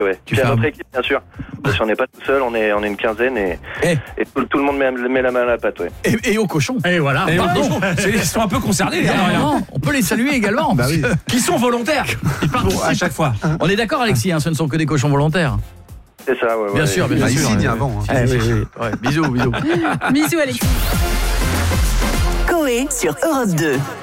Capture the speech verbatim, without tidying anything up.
Ouais. Tu Puis fais à un- notre équipe, bien sûr. Parce qu'on n'est pas tout seul, on est, on est une quinzaine et, Eh. et tout, tout le monde met, met la main à la pâte. Ouais. Et, et aux cochons. Et voilà. Et Pardon. on- c'est- Ils sont un peu concernés. Et hein, rien. non, on peut les saluer également. Bah oui. Qui sont volontaires. Ils participent à chaque fois. On est d'accord, Alexis, hein, ce ne sont que des cochons volontaires. C'est ça, ouais. Bien ouais. sûr, bien Bah, sûr. il signe euh, avant, hein. eh, oui, oui, ouais. Bisous, bisous. Bisous Alexis. Coé sur Europe deux.